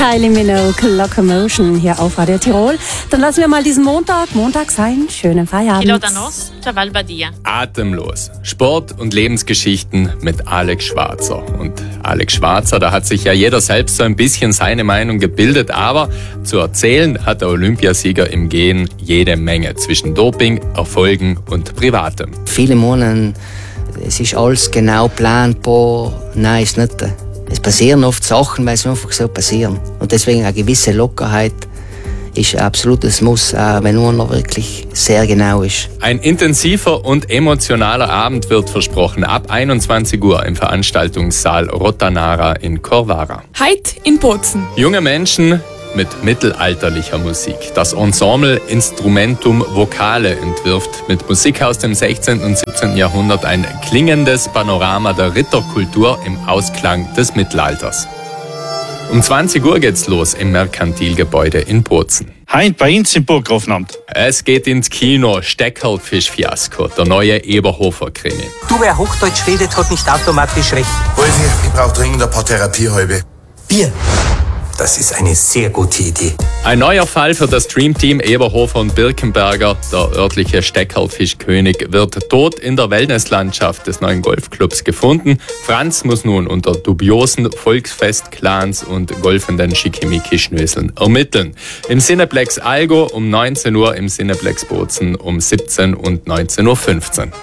Kylie Minogue, Locomotion hier auf Radio Tirol. Dann lassen wir mal diesen Montag sein. Schönen Feierabend. Kilo da nos, Chaval Badia. Atemlos. Sport und Lebensgeschichten mit Alex Schwarzer. Und Alex Schwarzer, da hat sich ja jeder selbst so ein bisschen seine Meinung gebildet, aber zu erzählen hat der Olympiasieger im Gehen jede Menge zwischen Doping, Erfolgen und Privatem. Viele Monate, es ist alles genau planbar. Nein, ist nicht. Es passieren oft Sachen, weil sie einfach so passieren. Und deswegen eine gewisse Lockerheit ist ein absolutes Muss, auch wenn einer wirklich sehr genau ist. Ein intensiver und emotionaler Abend wird versprochen. Ab 21 Uhr im Veranstaltungssaal Rotanara in Corvara. Heute in Bozen. Junge Menschen mit mittelalterlicher Musik. Das Ensemble Instrumentum Vocale entwirft mit Musik aus dem 16. und 17. Jahrhundert ein klingendes Panorama der Ritterkultur im Ausklang des Mittelalters. Um 20 Uhr geht's los im Merkantilgebäude in Bozen. Heint bei uns im Burggrafenamt. Es geht ins Kino. Steckerlfisch-Fiasko, der neue Eberhofer-Krimi. Du, wer Hochdeutsch redet, hat nicht automatisch recht. Wolfi, ich brauche dringend ein paar Therapiehalbe. Bier. Das ist eine sehr gute Idee. Ein neuer Fall für das Dreamteam Eberhofer und Birkenberger. Der örtliche Steckerlfischkönig wird tot in der Wellnesslandschaft des neuen Golfclubs gefunden. Franz muss nun unter dubiosen Volksfestclans und golfenden Schickimicki-Schnöseln ermitteln. Im Cineplex Algo um 19 Uhr, im Cineplex Bozen um 17 und 19.15 Uhr.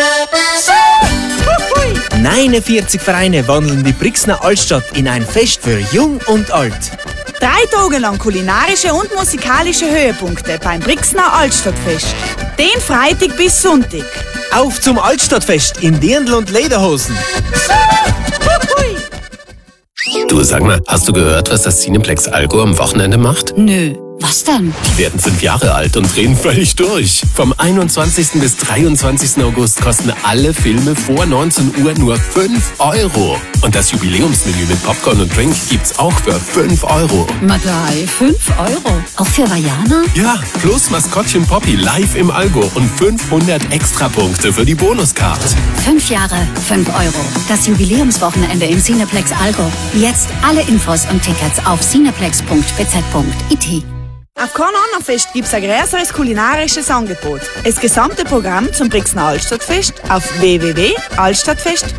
49 Vereine wandeln die Brixner Altstadt in ein Fest für Jung und Alt. 3 Tage lang kulinarische und musikalische Höhepunkte beim Brixner Altstadtfest. Den Freitag bis Sonntag. Auf zum Altstadtfest in Dirndl und Lederhosen. Du, sag mal, hast du gehört, was das Cineplex Algo am Wochenende macht? Nö, was dann? Die werden 5 Jahre alt und drehen völlig durch. Vom 21. bis 23. August kosten alle Filme vor 19 Uhr nur 5 Euro. Und das Jubiläumsmenü mit Popcorn und Drink gibt's auch für 5 Euro. Madai, 5 Euro. Auch für Vajana? Ja, plus Maskottchen Poppy live im Algo und 500 Extrapunkte für die Bonuskarte. 5 Jahre, 5 Euro. Das Jubiläumswochenende im Cineplex Algo. Jetzt alle Infos und Tickets auf cineplex.bz.it. Auf Korn-Anna-Fest gibt es ein größeres kulinarisches Angebot. Das gesamte Programm zum Brixner Altstadtfest auf www.altstadtfest.ch.